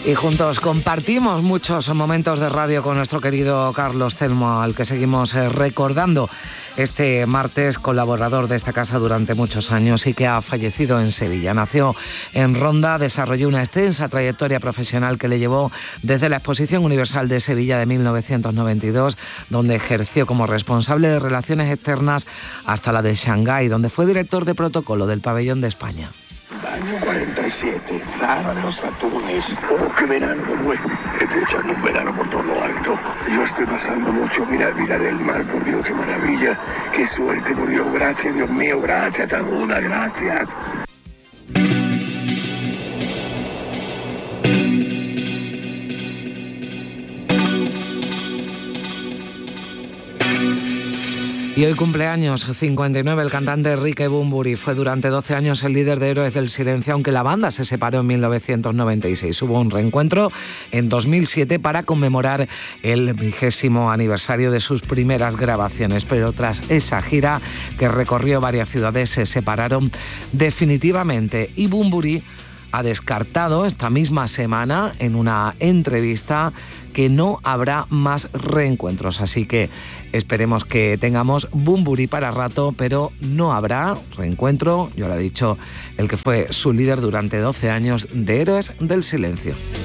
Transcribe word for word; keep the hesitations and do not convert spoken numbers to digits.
Y juntos compartimos muchos momentos de radio con nuestro querido Carlos Telmo, al que seguimos recordando este martes, colaborador de esta casa durante muchos años y que ha fallecido en Sevilla. Nació en Ronda, desarrolló una extensa trayectoria profesional que le llevó desde la Exposición Universal de Sevilla de mil novecientos noventa y dos, donde ejerció como responsable de Relaciones Externas, hasta la de Shanghái, donde fue director de protocolo del Pabellón de España. Año cuarenta y siete, Zara de los Atunes. Oh, qué verano que fue. Estoy echando un verano por todo lo alto. Yo estoy pasando mucho. Mira, mira el mar, por Dios, qué maravilla. Qué suerte, por Dios. Gracias, Dios mío. Gracias, Tajuda, gracias. Y hoy cumpleaños, cincuenta y nueve, el cantante Enrique Bunbury. Fue durante doce años el líder de Héroes del Silencio, aunque la banda se separó en mil novecientos noventa y seis. Hubo un reencuentro en dos mil siete para conmemorar el vigésimo aniversario de sus primeras grabaciones. Pero tras esa gira, que recorrió varias ciudades, se separaron definitivamente. Y Bunbury ha descartado esta misma semana en una entrevista que no habrá más reencuentros. Así que esperemos que tengamos Bunbury para rato, pero no habrá reencuentro, yo lo he dicho, el que fue su líder durante doce años de Héroes del Silencio.